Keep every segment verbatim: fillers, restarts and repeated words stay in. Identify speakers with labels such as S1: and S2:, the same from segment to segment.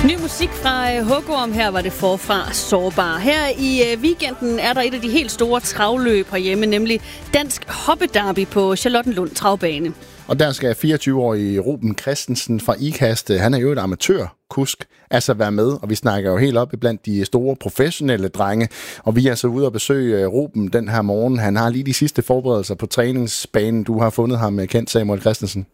S1: Ny musik fra Hugorm. Her var det forfra Sårbar. Her i weekenden er der et af de helt store travløb herhjemme, nemlig Dansk Hoppederby på Charlottenlund Travbane.
S2: Og der skal fireogtyve-årige Ruben Christensen fra Ikast, han er jo et amatørkusk, altså være med, og vi snakker jo helt op blandt de store professionelle drenge, og vi er så ude og besøge Ruben den her morgen. Han har lige de sidste forberedelser på træningsbanen. Du har fundet ham kendt, Samuel Christensen.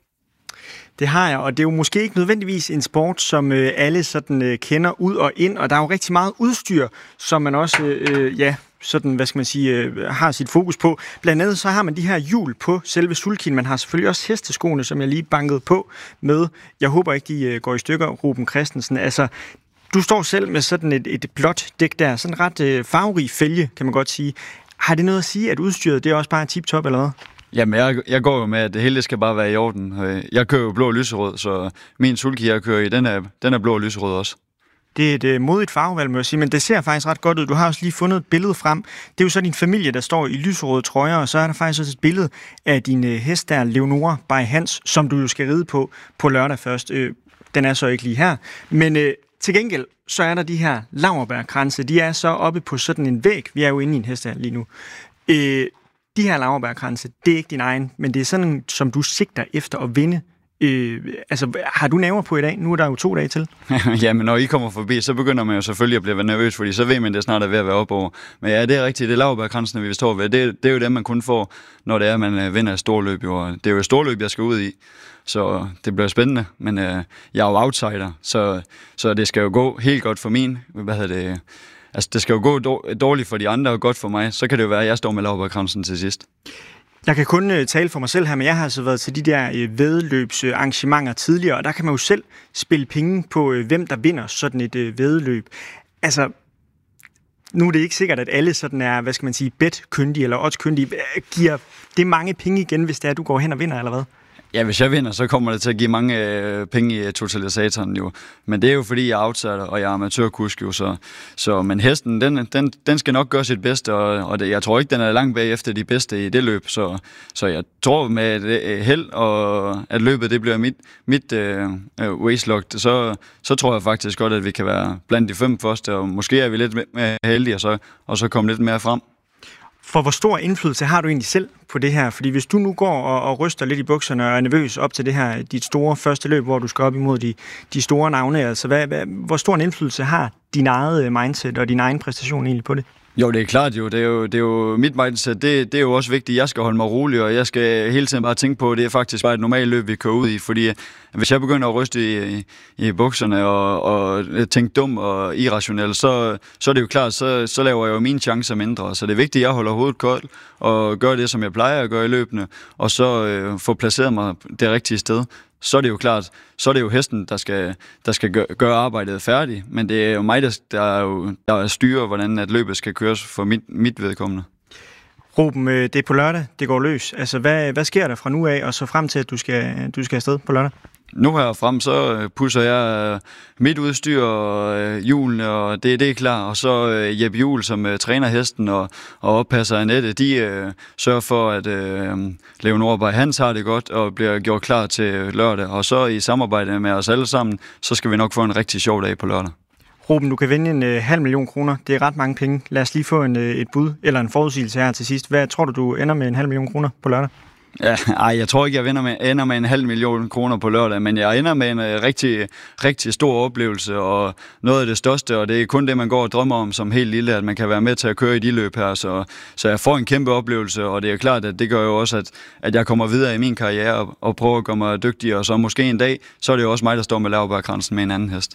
S3: Det har jeg, og det er jo måske ikke nødvendigvis en sport, som øh, alle sådan øh, kender ud og ind, og der er jo rigtig meget udstyr, som man også, øh, ja, sådan, hvad skal man sige, øh, har sit fokus på. Blandt andet så har man de her hjul på selve sulkien. Man har selvfølgelig også hesteskoene, som jeg lige bankede på med. Jeg håber ikke, de øh, går i stykker, Ruben Christensen. Altså, du står selv med sådan et, et blåt dæk der, sådan ret øh, farverig fælge, kan man godt sige. Har det noget at sige, at udstyret, det er også bare tip-top, eller hvad?
S4: Jamen, jeg, jeg går jo med, at det hele skal bare være i orden. Jeg kører jo blå og lyserød, så min sulky, jeg kører i, den er, den er blå og lyserød også.
S3: Det er et uh, modigt farvevalg, må jeg sige, men det ser faktisk ret godt ud. Du har også lige fundet et billede frem. Det er jo så din familie, der står i lyserøde trøjer, og så er der faktisk også et billede af din uh, hest der, Leonora by Hans, som du jo skal ride på på lørdag først. Uh, den er så ikke lige her, men uh, til gengæld, så er der de her laurbærkranse. De er så oppe på sådan en væg. Vi er jo inde i en hest her lige nu. Uh, De her laurbærkranse, det er ikke din egen, men det er sådan, som du sigter efter at vinde. Øh, altså, har du nerver på i dag? Nu er der jo to dage til.
S4: Jamen, når I kommer forbi, så begynder man jo selvfølgelig at blive nervøs, fordi så ved man, at det snart er ved at være op over. Men ja, det er rigtigt. Det er laurbærkransene, vi står ved. Det, det er jo det, man kun får, når det er, at man vinder et storløb. Jo. Det er jo et storløb, jeg skal ud i. Så det bliver spændende, men øh, jeg er jo outsider, så, så det skal jo gå helt godt for min, hvad hedder det... Altså, det skal jo gå dårligt for de andre og godt for mig. Så kan det jo være, at jeg står med laurbærkransen til sidst.
S3: Jeg kan kun uh, tale for mig selv her, men jeg har altså været til de der uh, væddeløbsarrangementer tidligere, og der kan man jo selv spille penge på, uh, hvem der vinder sådan et uh, væddeløb. Altså, nu er det ikke sikkert, at alle sådan er, hvad skal man sige, bet-kyndige eller odds-kyndige. Giver det mange penge igen, hvis det er, at du går hen og vinder, eller hvad?
S4: Ja, hvis jeg vinder, så kommer det til at give mange øh, penge i totalisatoren jo. Men det er jo fordi, jeg er outsider, og jeg er amatørkusk jo. Så, så, men hesten, den, den, den skal nok gøre sit bedste, og, og det, jeg tror ikke, den er langt bag efter de bedste i det løb. Så, så jeg tror med et held, og at løbet det bliver mit, mit øh, race-locked, så, så tror jeg faktisk godt, at vi kan være blandt de fem første, og måske er vi lidt mere heldige, og så, og så komme lidt mere frem.
S3: For hvor stor indflydelse har du egentlig selv på det her? Fordi hvis du nu går og, og ryster lidt i bukserne og er nervøs op til det her, dit store første løb, hvor du skal op imod de, de store navne, altså hvad, hvad, hvor stor en indflydelse har din eget mindset og din egen præstation egentlig på det?
S4: Jo, det er klart jo. Det er jo, det er jo mit mindset. Det, det er jo også vigtigt. Jeg skal holde mig rolig, og jeg skal hele tiden bare tænke på, at det er faktisk bare et normalt løb, vi kører ud i. Fordi hvis jeg begynder at ryste i, i, i bukserne og, og tænke dum og irrationelt, så, så er det jo klart, så, så laver jeg jo mine chancer mindre. Så det er vigtigt, at jeg holder hovedet koldt og gør det, som jeg plejer at gøre i løbende, og så øh, få placeret mig det rigtige sted. Så er det jo klart, så er det jo hesten, der skal, der skal gøre, gøre arbejdet færdigt. Men det er jo mig, der, der, er jo, der styrer, hvordan at løbet skal køres for mit, mit vedkommende.
S3: Ruben, det er på lørdag, det går løs. Altså, hvad, hvad sker der fra nu af, og så frem til, at du skal, du skal afsted på lørdag?
S4: Nu herfrem, så pusser jeg mit udstyr og hjulene, og det, det er klar. Og så Jeppe Juhl, som uh, træner hesten og, og oppasser Annette, de uh, sørger for, at uh, Leonora by Hans har det godt og bliver gjort klar til lørdag. Og så i samarbejde med os alle sammen, så skal vi nok få en rigtig sjov dag på lørdag.
S3: Ruben, du kan vinde en uh, halv million kroner. Det er ret mange penge. Lad os lige få en, uh, et bud eller en forudsigelse her til sidst. Hvad tror du, du ender med en halv million kroner på lørdag?
S4: Ja, ej, jeg tror ikke, jeg vinder med, ender med en halv million kroner på lørdag, men jeg ender med en uh, rigtig, rigtig stor oplevelse, og noget af det største, og det er kun det, man går og drømmer om som helt lille, at man kan være med til at køre i de løb her, så, så jeg får en kæmpe oplevelse, og det er klart, at det gør jo også, at, at jeg kommer videre i min karriere og, og prøver at gøre mig dygtig, og så måske en dag, så er det jo også mig, der står med laurbærkransen med en anden hest.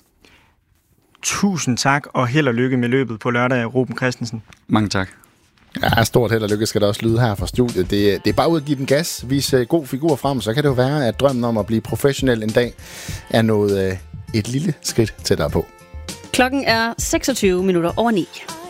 S3: Tusind tak, og held og lykke med løbet på lørdag, Ruben Christensen.
S4: Mange tak.
S2: Ja, stort held og lykke skal der også lyde her fra studiet. Det, det er bare ud at give den gas, vise god figur frem, så kan det jo være, at drømmen om at blive professionel en dag er noget et lille skridt tættere på.
S1: Klokken er seksogtyve minutter over ni.